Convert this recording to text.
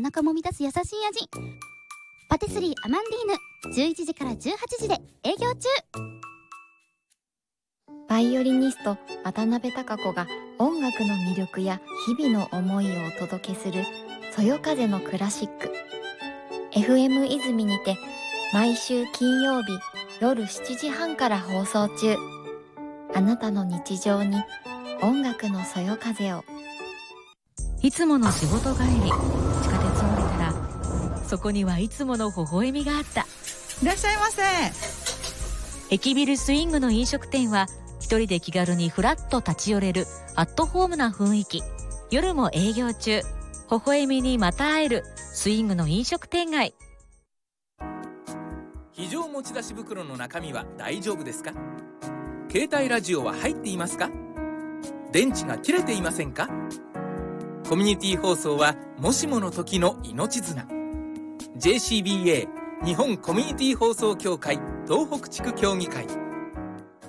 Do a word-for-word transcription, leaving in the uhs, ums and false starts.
腹も満たす優しい味。パティスリーアマンディーヌ、じゅういちじからじゅうはちじで営業中。 バイオリニスト渡辺貴子が音楽の魅力や日々の思いをお届けするそよ風のクラシック。 エフエム 泉にて毎週金曜日夜しちじはんから放送中。あなたの日常に音楽のそよ風を。 いつもの仕事帰り、地下鉄を降りたらそこにはいつもの微笑みがあった。 いらっしゃいませ。 駅ビルスイングの飲食店は一人で気軽にフラッと立ち寄れるアットホームな雰囲気。夜も営業中。微笑みにまた会えるスイングの飲食店街。 非常持ち出し袋の中身は大丈夫ですか？携帯ラジオは入っていますか？電池が切れていませんか？コミュニティ放送はもしもの時の命綱。 ジェーシービーエー 日本コミュニティ放送協会東北地区協議会